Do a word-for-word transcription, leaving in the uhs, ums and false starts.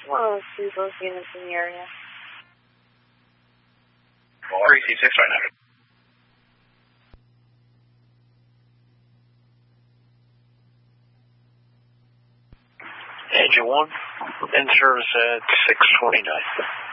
Well, let's see both units in the area. three C six right now. Engine one, in service at six twenty-nine.